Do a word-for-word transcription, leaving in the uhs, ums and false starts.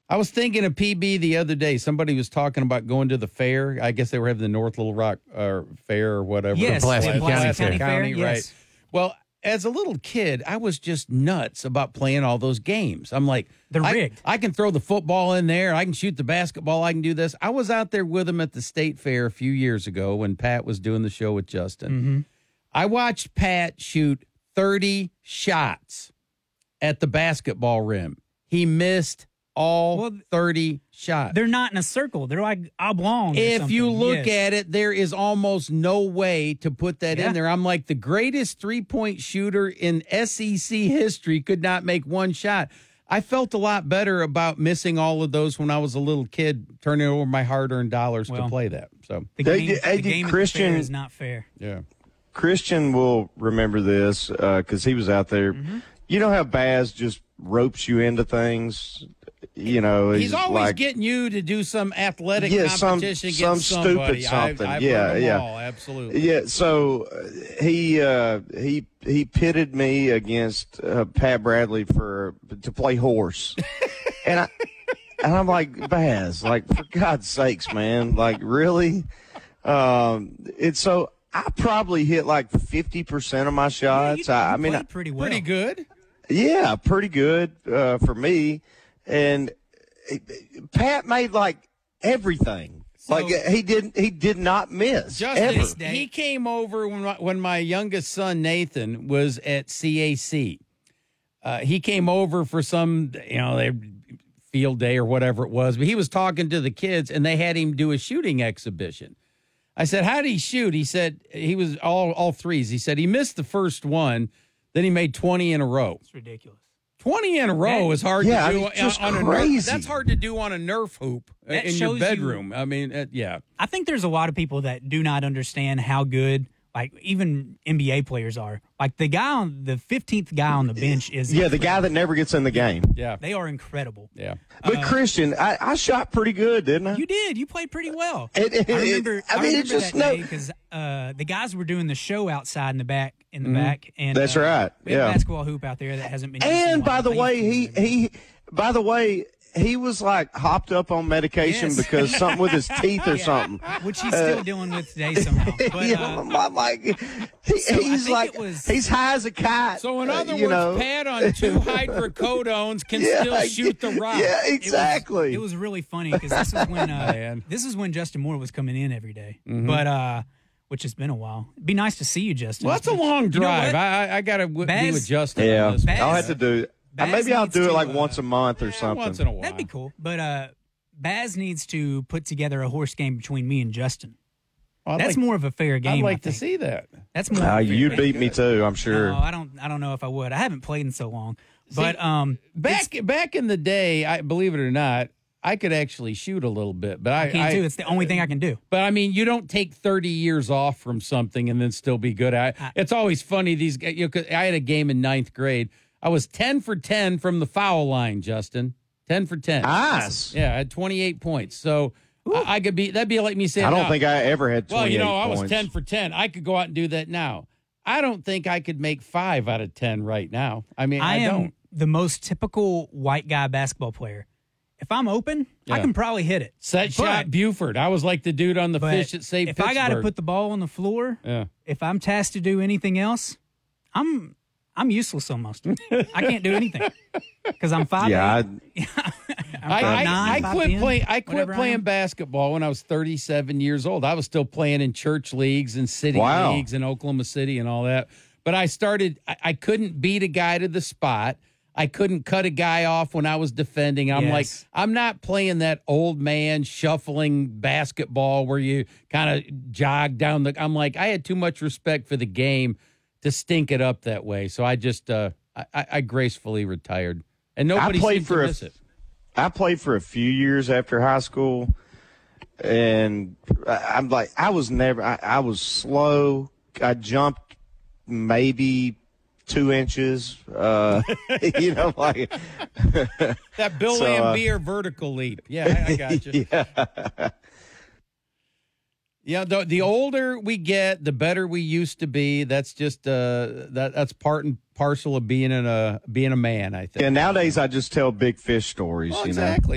I was thinking of P B the other day. Somebody was talking about going to the fair. I guess they were having the North Little Rock uh, Fair or whatever. Yes, Pulaski the County Pulaski Fair. County Fair. County, Yes. right. Well, as a little kid, I was just nuts about playing all those games. I'm like, They're I, rigged. I can throw the football in there. I can shoot the basketball. I can do this. I was out there with him at the state fair a few years ago when Pat was doing the show with Justin. Mm-hmm. I watched Pat shoot thirty shots at the basketball rim. He missed all Well, thirty shots. They're not in a circle. They're like oblong. or If you something. look Yes. at it, there is almost no way to put that Yeah. in there. I'm like, the greatest three-point shooter in S E C history could not make one shot. I felt a lot better about missing all of those when I was a little kid, turning over my hard-earned dollars Well, to play that. So, the They- game, they- the game at the Christian- fair is not fair. yeah. Christian will remember this because he was out there. Mm-hmm. You know how Baz just ropes you into things? You know, He's always like, getting you to do some athletic Yeah, some- competition some against somebody. stupid something. I've, I've Yeah, heard them yeah. all, absolutely. Yeah, so uh, he uh, he he pitted me against uh, Pat Bradley for to play horse, and I and I'm like, Baz, like for God's sakes, man, like really? Um, it's so I probably hit like fifty percent of my Yeah, shots. you, I, I you mean, I, played pretty well. Pretty good. yeah, pretty good uh, for me. And it- Pat made like everything. So- like he didn't. He did not miss Justin, ever. he came over when my, when my youngest son Nathan was at C A C. Uh, he came over for some, you know, their field day or whatever it was, but he was talking to the kids and they had him do a shooting exhibition. I said, "How did he shoot?" He said he was all all threes. He said he missed the first one, then he made twenty in a row. It's ridiculous. twenty in a row That- is hard Yeah, to I do mean, just on a Nerf. crazy. That's hard to do on a Nerf hoop That in your shows you- bedroom. I mean, uh, yeah. I think there's a lot of people that do not understand how good, like even N B A players are. Like the guy on the fifteenth guy on the bench is Yeah, the guy that never gets in the game. Yeah. They are incredible. Yeah. But Christian, I, I shot pretty good, didn't I? You did. You played pretty well. It- it- I remember. it- I I, mean, remember it's just that no- day because uh, the guys were doing the show outside in the back. In the back, and That's uh, right, We have yeah. a basketball hoop out there that hasn't been. used in a And by while. the I way, he used to use it. he by the way he was like hopped up on medication Yes. because something with his teeth or something. which he's still dealing with today somehow. But, yeah, uh, I'm like he, so I he's think like it was- he's high as a cat. So in uh, other you words, know. Pat on two hydrocodones can Yeah, still shoot the rock. Yeah, it was- exactly. It was really funny because this is when uh, Man. this is when Justin Moore was coming in every day. Mm-hmm. But uh, which has been a while. It'd be nice to see you, Justin. Well, that's a But long you know drive. what? I I, I got to w- be Baz- with Justin. yeah, on this one. Baz- I'll have to do. Uh, Baz maybe I'll needs do it to, like uh, once a month or Yeah, something. once in a while. That'd be cool. But uh, Baz needs to put together a horse game between me and Justin. Well, I'd That's like, more of a fair game. I'd I like to think. see that. That's more. Ah, of a fair you'd game. beat me too, I'm sure. No, I don't. I don't know if I would. I haven't played in so long. But um, Back back in the day, I believe it or not, I could actually shoot a little bit, but I, I can't do. It's the only thing I can do. But I mean, you don't take thirty years off from something and then still be good at it. It's always funny. These, guys- you know, 'cause I had a game in ninth grade. I was ten for ten from the foul line, Justin. ten for ten. Nice. Yeah, I had twenty-eight points. So I, I could be, that'd be like me saying, I don't now, think I ever had well, twenty-eight you know, I was points. ten for ten. I could go out and do that now. I don't think I could make five out of ten right now. I mean, I, I am don't. the most typical white guy basketball player. If I'm open, I Yeah. can probably hit it. Set But- shot Buford. I was like the dude on the But fish that saved if Pittsburgh. I got to put the ball on the floor, yeah. if I'm tasked to do anything else, I'm I'm useless almost. I can't do anything because I'm five. Yeah, eight. I, I'm I, five I, nine, I five quit ten, playing. I quit whatever I playing am. basketball when I was thirty-seven years old. I was still playing in church leagues and city Wow. leagues in Oklahoma City and all that. But I started. I, I couldn't beat a guy to the spot. I couldn't cut a guy off when I was defending. I'm like, Yes. I'm not playing that old man shuffling basketball where you kind of jog down the. I'm like, I had too much respect for the game to stink it up that way. So I just, uh, I, I I gracefully retired, and nobody played seemed for to a- miss it. I played for a few years after high school, and I- I'm like, I was never, I, I was slow. I jumped maybe two inches, uh, you know, like, That Bill So, uh, Lambier vertical leap. Yeah, I, I got you. yeah. Yeah, the, the older we get, the better we used to be. That's just uh, that that's part and parcel of being in a being a man. I think. Yeah, nowadays I just tell big fish stories, Well, you know. exactly.